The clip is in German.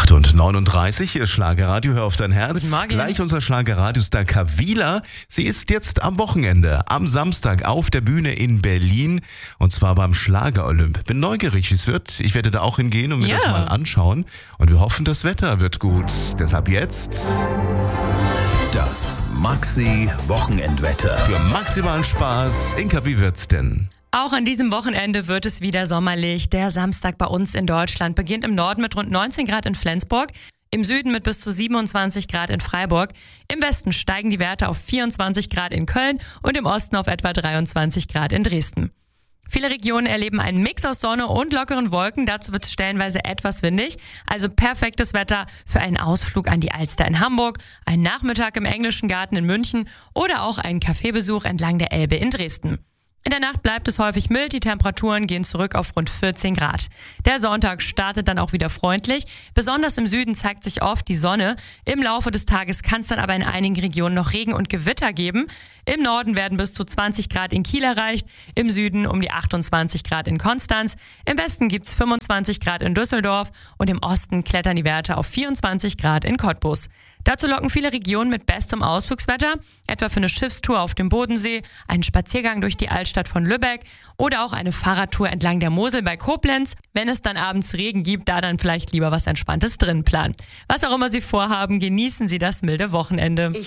8:39 Uhr, Schlagerradio, hör auf dein Herz. Guten Morgen. Gleich unser Schlagerradiostar Kavila. Sie ist jetzt am Wochenende, am Samstag auf der Bühne in Berlin. Und zwar beim Schlager-Olymp. Bin neugierig, wie es wird. Ich werde da auch hingehen und mir das mal anschauen. Und wir hoffen, das Wetter wird gut. Deshalb jetzt Das Maxi-Wochenendwetter. für maximalen Spaß. Inka, wie wird's denn? Auch an diesem Wochenende wird es wieder sommerlich. Der Samstag bei uns in Deutschland beginnt im Norden mit rund 19 Grad in Flensburg, im Süden mit bis zu 27 Grad in Freiburg. Im Westen steigen die Werte auf 24 Grad in Köln und im Osten auf etwa 23 Grad in Dresden. Viele Regionen erleben einen Mix aus Sonne und lockeren Wolken. Dazu wird es stellenweise etwas windig. Also perfektes Wetter für einen Ausflug an die Alster in Hamburg, einen Nachmittag im Englischen Garten in München oder auch einen Kaffeebesuch entlang der Elbe in Dresden. In der Nacht bleibt es häufig mild, die Temperaturen gehen zurück auf rund 14 Grad. Der Sonntag startet dann auch wieder freundlich. Besonders im Süden zeigt sich oft die Sonne. Im Laufe des Tages kann es dann aber in einigen Regionen noch Regen und Gewitter geben. Im Norden werden bis zu 20 Grad in Kiel erreicht, im Süden um die 28 Grad in Konstanz. Im Westen gibt es 25 Grad in Düsseldorf und im Osten klettern die Werte auf 24 Grad in Cottbus. Dazu locken viele Regionen mit bestem Ausflugswetter, etwa für eine Schiffstour auf dem Bodensee, einen Spaziergang durch die Altstadt von Lübeck oder auch eine Fahrradtour entlang der Mosel bei Koblenz. Wenn es dann abends Regen gibt, da dann vielleicht lieber was Entspanntes drin planen. Was auch immer Sie vorhaben, genießen Sie das milde Wochenende.